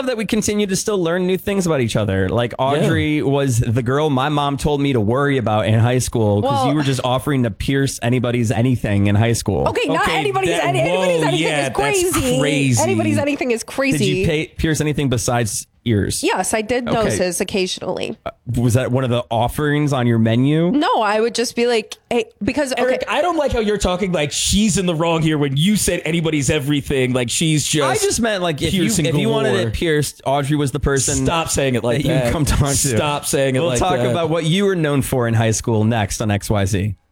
love that we continue to still learn new things about each other. Like Audrey was the girl my mom told me to worry about in high school because you were just offering to pierce anybody's anything in high school. Okay, not anybody's anything is crazy. Anybody's anything is crazy. Did you pierce anything besides ears? Yes, I did noses occasionally. Was that one of the offerings on your menu? No, I would just be like, hey, because Eric, I don't like how you're talking like she's in the wrong here when you said anybody's everything. Like she's just. I just meant like if you wanted it pierced, Audrey was the person. Stop saying it like that. You come talk to. Stop saying it like that. We'll talk about what you were known for in high school next on XYZ.